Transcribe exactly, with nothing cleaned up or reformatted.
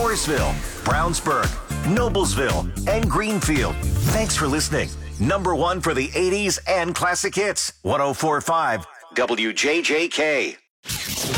Forestville, Brownsburg, Noblesville, and Greenfield. Thanks for listening. Number one for the eighties and classic hits. one oh four point five W J J K.